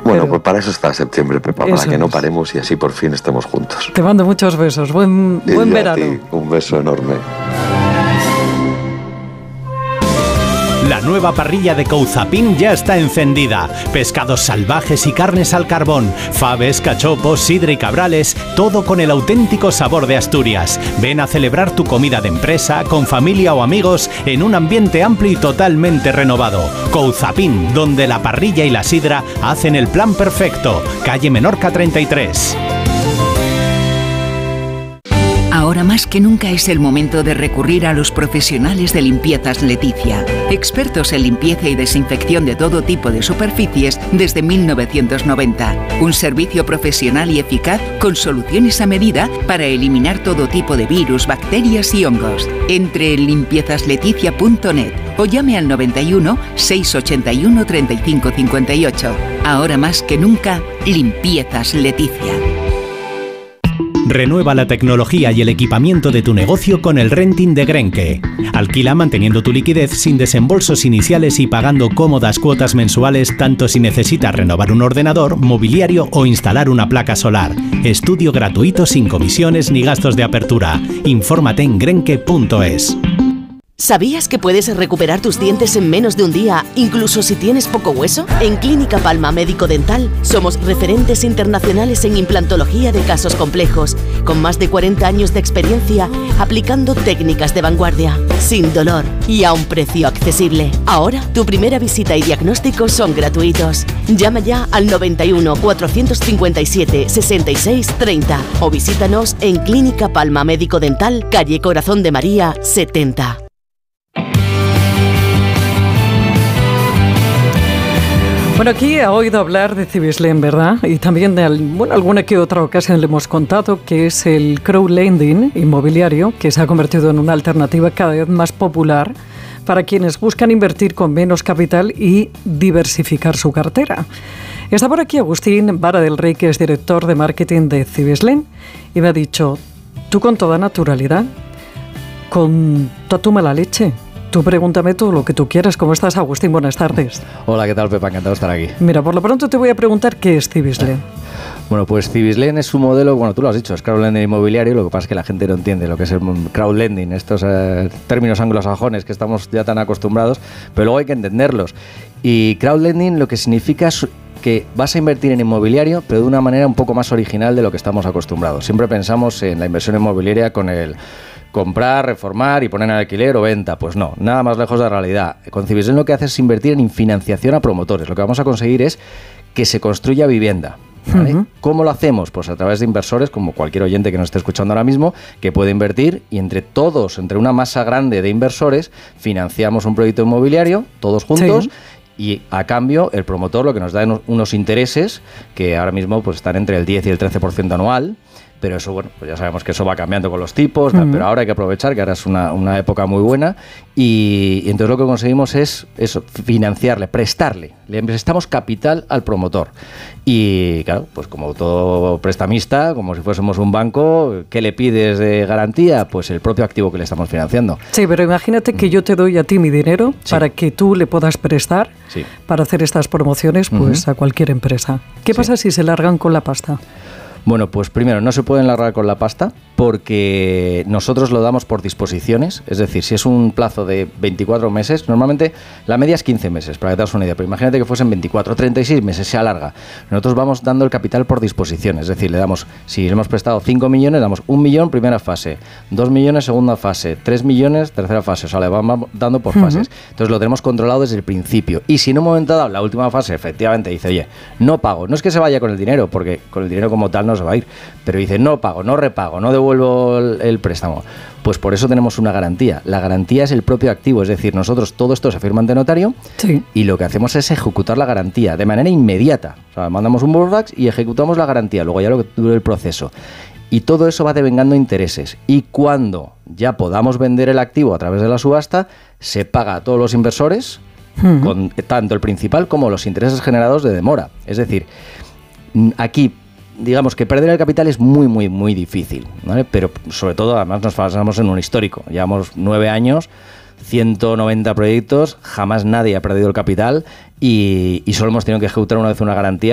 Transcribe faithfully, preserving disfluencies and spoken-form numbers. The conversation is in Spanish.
Bueno, Pero pues para eso está septiembre, Pepa, para eso que no es. paremos y así por fin estemos juntos. Te mando muchos besos. Buen, Y buen a verano. ti, un beso enorme. La nueva parrilla de Couzapin ya está encendida. Pescados salvajes y carnes al carbón, faves, cachopos, sidra y cabrales, todo con el auténtico sabor de Asturias. Ven a celebrar tu comida de empresa, con familia o amigos, en un ambiente amplio y totalmente renovado. Couzapin, donde la parrilla y la sidra hacen el plan perfecto. Calle Menorca treinta y tres. Ahora más que nunca es el momento de recurrir a los profesionales de Limpiezas Leticia, expertos en limpieza y desinfección de todo tipo de superficies desde mil novecientos noventa. Un servicio profesional y eficaz con soluciones a medida para eliminar todo tipo de virus, bacterias y hongos. Entre en limpiezas leticia punto net o llame al noventa y uno, seiscientos ochenta y uno, treinta y cinco cincuenta y ocho. Ahora más que nunca, Limpiezas Leticia. Renueva la tecnología y el equipamiento de tu negocio con el renting de Grenke. Alquila manteniendo tu liquidez sin desembolsos iniciales y pagando cómodas cuotas mensuales tanto si necesitas renovar un ordenador, mobiliario o instalar una placa solar. Estudio gratuito sin comisiones ni gastos de apertura. Infórmate en grenke punto es. ¿Sabías que puedes recuperar tus dientes en menos de un día, incluso si tienes poco hueso? En Clínica Palma Médico Dental somos referentes internacionales en implantología de casos complejos, con más de cuarenta años de experiencia aplicando técnicas de vanguardia, sin dolor y a un precio accesible. Ahora, tu primera visita y diagnóstico son gratuitos. Llama ya al noventa y uno, cuatrocientos cincuenta y siete, sesenta y seis, treinta o visítanos en Clínica Palma Médico Dental, calle Corazón de María, setenta. Bueno, aquí ha oído hablar de Cibislen, ¿verdad? Y también de bueno, alguna que otra ocasión le hemos contado que es el crowdlending inmobiliario, que se ha convertido en una alternativa cada vez más popular para quienes buscan invertir con menos capital y diversificar su cartera. Está por aquí Agustín Vara del Rey, que es director de marketing de Cibislen, y me ha dicho, tú con toda naturalidad, con toda tu mala leche, tú pregúntame todo lo que tú quieras. ¿Cómo estás, Agustín? Buenas tardes. Hola, ¿qué tal, Pepa? Encantado de estar aquí. Mira, por lo pronto te voy a preguntar qué es Cibislen. Bueno, pues Cibislen es un modelo, bueno, tú lo has dicho, es crowdlending inmobiliario, lo que pasa es que la gente no entiende lo que es el crowdlending, estos eh, términos anglosajones que estamos ya tan acostumbrados, pero luego hay que entenderlos. Y crowdlending lo que significa es que vas a invertir en inmobiliario, pero de una manera un poco más original de lo que estamos acostumbrados. Siempre pensamos en la inversión inmobiliaria con el comprar, reformar y poner en alquiler o venta. Pues no, nada más lejos de la realidad. Con Cibislen lo que hace es invertir en financiación a promotores. Lo que vamos a conseguir es que se construya vivienda. ¿Vale? Uh-huh. ¿Cómo lo hacemos? Pues a través de inversores, como cualquier oyente que nos esté escuchando ahora mismo, que puede invertir, y entre todos, entre una masa grande de inversores, financiamos un proyecto inmobiliario, todos juntos, sí. Y a cambio el promotor lo que nos da es unos intereses que ahora mismo pues están entre el diez y el trece por ciento anual. Pero eso, bueno, pues ya sabemos que eso va cambiando con los tipos, uh-huh. Pero ahora hay que aprovechar que ahora es una, una época muy buena y, y entonces lo que conseguimos es eso, financiarle, prestarle, le prestamos capital al promotor y claro, pues como todo prestamista, como si fuésemos un banco, ¿qué le pides de garantía? Pues el propio activo que le estamos financiando. Sí, pero imagínate que yo te doy a ti mi dinero, sí, para que tú le puedas prestar, sí, para hacer estas promociones pues uh-huh. a cualquier empresa. ¿Qué sí. pasa si se largan con la pasta? Bueno, pues primero, no se pueden largar con la pasta porque nosotros lo damos por disposiciones, es decir, si es un plazo de veinticuatro meses, normalmente la media es quince meses, para que te hagas una idea, pero imagínate que fuesen veinticuatro, treinta y seis meses, se alarga. Nosotros vamos dando el capital por disposición, es decir, le damos, si le hemos prestado cinco millones, damos un millón primera fase, dos millones segunda fase, tres millones tercera fase, o sea, le vamos dando por fases. Uh-huh. Entonces lo tenemos controlado desde el principio. Y si en un momento dado, la última fase, efectivamente dice, oye, no pago, no es que se vaya con el dinero, porque con el dinero como tal no se va a ir, pero dice, no pago, no repago, no devuelvo el, el préstamo, pues por eso tenemos una garantía. La garantía es el propio activo, es decir, nosotros todo esto se firma ante notario, sí, y lo que hacemos es ejecutar la garantía de manera inmediata. O sea, mandamos un boardfax y ejecutamos la garantía, luego ya lo que dure el proceso. Y todo eso va devengando intereses. Y cuando ya podamos vender el activo a través de la subasta, se paga a todos los inversores, uh-huh, con tanto el principal como los intereses generados de demora. Es decir, aquí digamos que perder el capital es muy, muy, muy difícil, ¿vale? Pero sobre todo, además nos basamos en un histórico. Llevamos nueve años, ciento noventa proyectos, jamás nadie ha perdido el capital y, y solo hemos tenido que ejecutar una vez una garantía